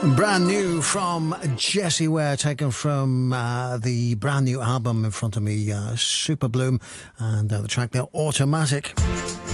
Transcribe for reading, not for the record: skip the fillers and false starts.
Brand new from Jessie Ware, taken from the brand new album in front of me, Super Bloom, and the track there, Automatic.